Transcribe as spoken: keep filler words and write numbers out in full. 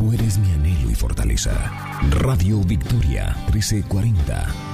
Tú eres mi anhelo y fortaleza. Radio Victoria trece cuarenta.